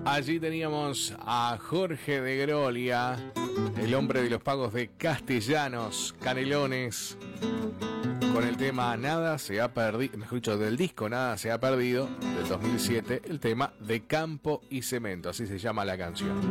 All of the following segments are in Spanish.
Allí teníamos a Jorge de Grolia, el hombre de los pagos de Castellanos, Canelones, con el tema Nada se ha perdido, mejor dicho, del disco Nada se ha perdido, del 2007, el tema de Campo y Cemento, así se llama la canción.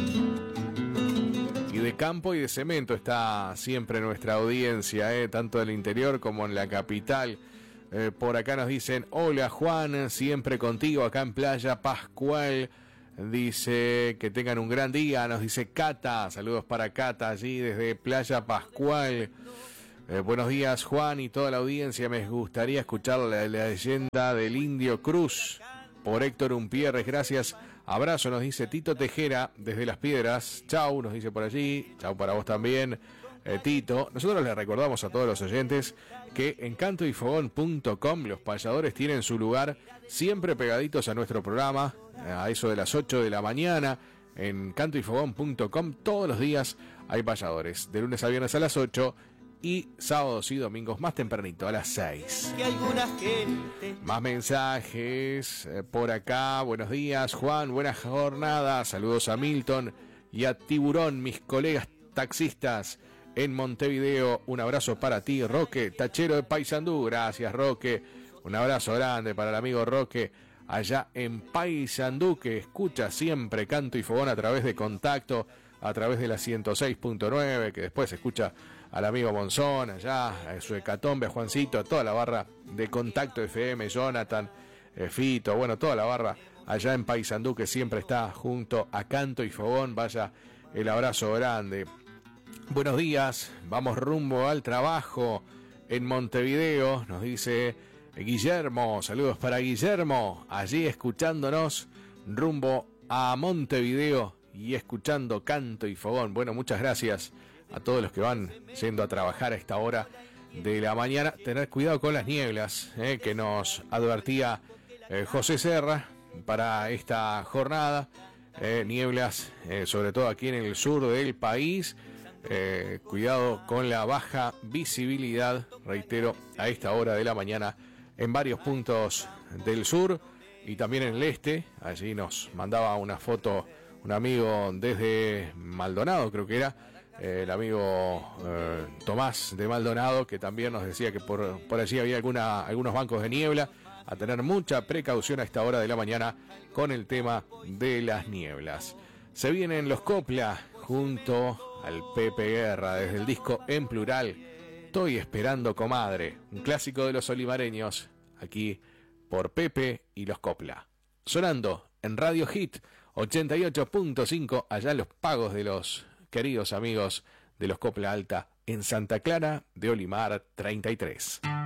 Y de campo y de cemento está siempre nuestra audiencia, tanto del interior como en la capital. Por acá nos dicen, hola Juan, siempre contigo acá en Playa Pascual. Dice que tengan un gran día, nos dice Cata, saludos para Cata allí desde Playa Pascual. Buenos días Juan y toda la audiencia, me gustaría escuchar la leyenda del Indio Cruz por Héctor Umpierres, gracias, abrazo, nos dice Tito Tejera desde Las Piedras, chau, nos dice por allí, chau para vos también, Tito. Nosotros les recordamos a todos los oyentes que en cantoyfogón.com los payadores tienen su lugar siempre pegaditos a nuestro programa, a eso de las 8 de la mañana, en cantoyfogón.com todos los días hay payadores, de lunes a viernes a las 8 y sábados y domingos más tempranito a las 6. Más mensajes por acá. Buenos días Juan, buena jornada, saludos a Milton y a Tiburón, mis colegas taxistas en Montevideo. Un abrazo para ti Roque, tachero de Paysandú. Gracias Roque, un abrazo grande para el amigo Roque allá en Paysandú, que escucha siempre Canto y Fogón a través de Contacto, a través de la 106.9, que después escucha al amigo Monzón allá, a su hecatombe, a Juancito, a toda la barra de Contacto FM, Jonathan, Fito, bueno, toda la barra allá en Paysandú que siempre está junto a Canto y Fogón. Vaya el abrazo grande. Buenos días, vamos rumbo al trabajo en Montevideo, nos dice Guillermo, saludos para Guillermo, allí escuchándonos rumbo a Montevideo y escuchando Canto y Fogón. Bueno, muchas gracias a todos los que van yendo a trabajar a esta hora de la mañana. Tener cuidado con las nieblas, que nos advertía José Serra para esta jornada. Nieblas, sobre todo aquí en el sur del país. Cuidado con la baja visibilidad, reitero, a esta hora de la mañana en varios puntos del sur y también en el este. Allí nos mandaba una foto un amigo desde Maldonado, creo que era, el amigo Tomás de Maldonado, que también nos decía que por allí había algunos bancos de niebla, a tener mucha precaución a esta hora de la mañana con el tema de las nieblas. Se vienen los Copla junto al Pepe Guerra desde el disco En Plural, Estoy esperando comadre, un clásico de los olivareños, aquí por Pepe y los Copla. Sonando en Radio Hit 88.5, allá en los pagos de los queridos amigos de los Copla Alta en Santa Clara de Olimar 33.